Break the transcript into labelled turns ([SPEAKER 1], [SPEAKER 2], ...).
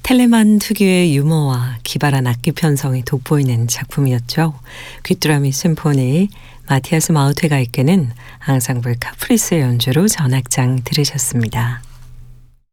[SPEAKER 1] 텔레만 특유의 유머와 기발한 악기 편성이 돋보이는 작품이었죠. 귀뚜라미 심포니, 마티아스 마우테가이케는 앙상블 카프리스의 연주로 전악장 들으셨습니다.